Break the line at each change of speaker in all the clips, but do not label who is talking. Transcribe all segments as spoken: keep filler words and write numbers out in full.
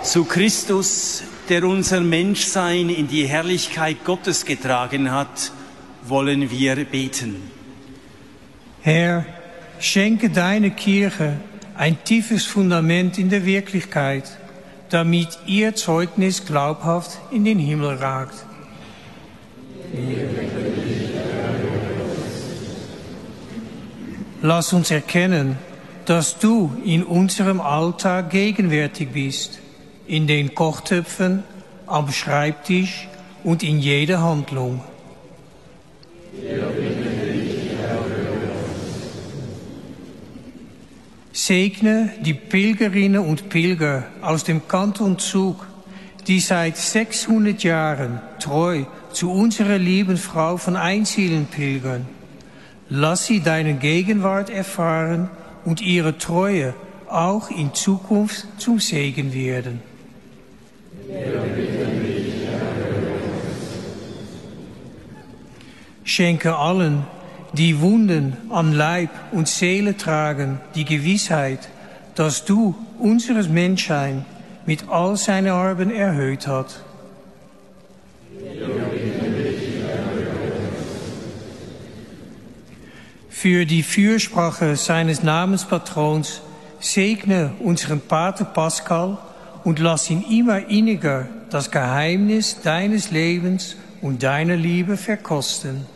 Zu Christus, der unser Menschsein in die Herrlichkeit Gottes getragen hat, wollen wir beten.
Herr, schenke deine Kirche ein tiefes Fundament in der Wirklichkeit, damit ihr Zeugnis glaubhaft in den Himmel ragt. Lass uns erkennen, dass du in unserem Alltag gegenwärtig bist, in den Kochtöpfen, am Schreibtisch und in jeder Handlung. Segne die Pilgerinnen und Pilger aus dem Kanton Zug, die seit sechshundert Jahren treu zu unserer lieben Frau von Einsiedlen pilgern. Lass sie deine Gegenwart erfahren und ihre Treue auch in Zukunft zum Segen werden. Schenke allen, die Wunden an Leib und Seele tragen, die Gewissheit, dass du unseres Menschsein mit all seinen Erben erhöht hast. Für die Fürsprache seines Namenspatrons segne unseren Pater Pascal und lass ihn immer inniger das Geheimnis deines Lebens und deiner Liebe verkosten.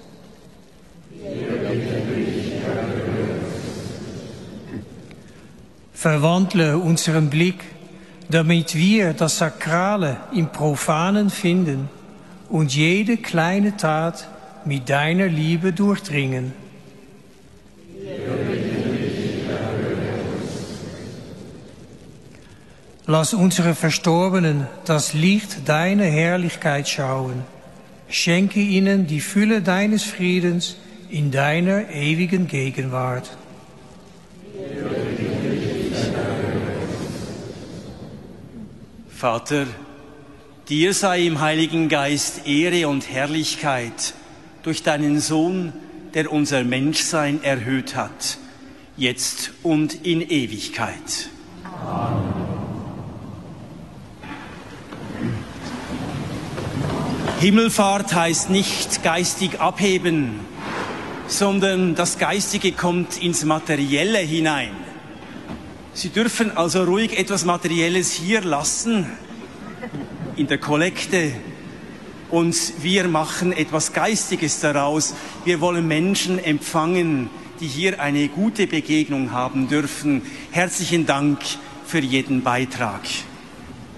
Verwandle unseren Blick, damit wir das Sakrale im Profanen finden und jede kleine Tat mit deiner Liebe durchdringen. Lass unsere Verstorbenen das Licht deiner Herrlichkeit schauen. Schenke ihnen die Fülle deines Friedens in deiner ewigen Gegenwart.
Vater, dir sei im Heiligen Geist Ehre und Herrlichkeit durch deinen Sohn, der unser Menschsein erhöht hat, jetzt und in Ewigkeit. Amen. Himmelfahrt heißt nicht geistig abheben, sondern das Geistige kommt ins Materielle hinein. Sie dürfen also ruhig etwas Materielles hier lassen, in der Kollekte, und wir machen etwas Geistiges daraus. Wir wollen Menschen empfangen, die hier eine gute Begegnung haben dürfen. Herzlichen Dank für jeden Beitrag.